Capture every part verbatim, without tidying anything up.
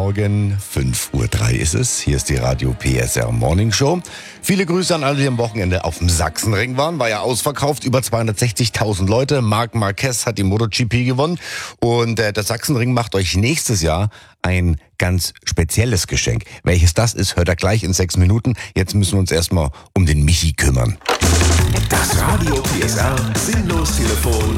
Morgen, fünf Uhr drei ist es. Hier ist die Radio P S R Morning Show. Viele Grüße an alle, die am Wochenende auf dem Sachsenring waren. War ja ausverkauft, über zweihundertsechzigtausend Leute. Marc Marquez hat die MotoGP gewonnen. Und äh, der Sachsenring macht euch nächstes Jahr ein ganz spezielles Geschenk. Welches das ist, hört ihr gleich in sechs Minuten. Jetzt müssen wir uns erstmal um den Michi kümmern. Das Radio P S R Sinnlos Telefon.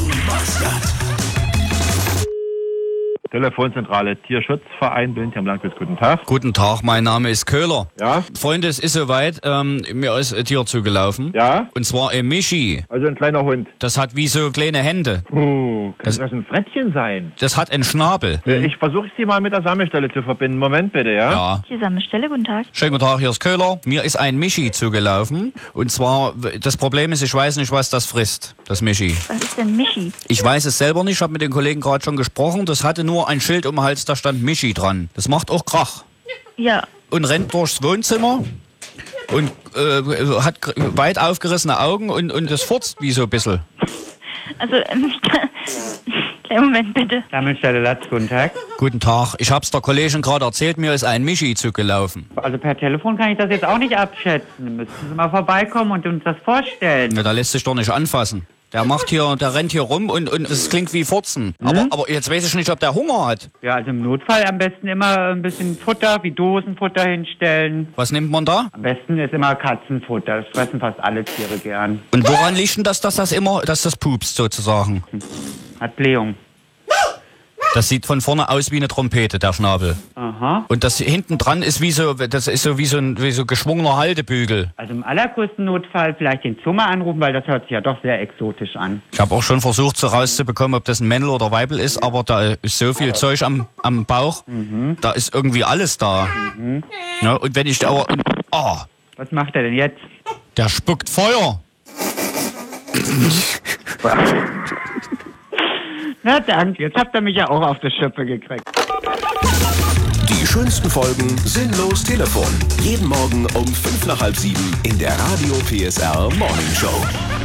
Telefonzentrale Tierschutzverein Billingsham Landkreis, guten Tag. Guten Tag, mein Name ist Köhler. Ja? Freunde, es ist soweit, ähm, mir ist ein Tier zugelaufen. Ja? Und zwar ein Michi. Also ein kleiner Hund. Das hat wie so kleine Hände. Uh, kann Das- das, ein Frettchen sein? Das hat einen Schnabel. Äh, Ich versuche Sie mal mit der Sammelstelle zu verbinden. Moment bitte, ja? Ja. Die Sammelstelle, guten Tag. Schönen guten Tag, hier ist Köhler. Mir ist ein Michi zugelaufen. Und zwar, das Problem ist, ich weiß nicht, was das frisst, das Michi. Was ist denn Michi? Ich weiß es selber nicht, ich habe mit den Kollegen gerade schon gesprochen. Das hatte nur ein Schild um den Hals, da stand Michi dran. Das macht auch Krach. Ja, Und rennt durchs Wohnzimmer und äh, hat gr- weit aufgerissene Augen und, und das furzt wie so ein bisschen. also, ähm, kleinen Moment bitte. Sammelstelle Latz, guten Tag. Guten Tag, ich hab's der Kollegin gerade erzählt, mir ist ein Michi zugelaufen. Also per Telefon kann ich das jetzt auch nicht abschätzen. Müssten Sie mal vorbeikommen und uns das vorstellen. Ja, da lässt sich doch nicht anfassen. Der macht hier, der rennt hier rum und, und es klingt wie Furzen. Aber, aber jetzt weiß ich nicht, ob der Hunger hat. Ja, also im Notfall am besten immer ein bisschen Futter, wie Dosenfutter hinstellen. Was nimmt man da? Am besten ist immer Katzenfutter. Das fressen fast alle Tiere gern. Und woran liegt denn das, dass das immer, dass das pupst sozusagen? Hat Blähung. Das sieht von vorne aus wie eine Trompete, der Schnabel. Aha. Und das hinten dran ist wie so, das ist so wie so ein wie so geschwungener Haltebügel. Also im allergrößten Notfall vielleicht den Zoo mal anrufen, weil das hört sich ja doch sehr exotisch an. Ich habe auch schon versucht, so rauszubekommen, ob das ein Männl oder Weibel ist, aber da ist so viel Zeug am, am Bauch, da ist irgendwie alles da. Ja, und wenn ich aber, oh, Was macht er denn jetzt? der spuckt Feuer. Na danke, jetzt habt ihr mich ja auch auf die Schippe gekriegt. Die schönsten Folgen Sinnlos Telefon. Jeden Morgen um fünf nach halb sieben in der Radio P S R Morning Show.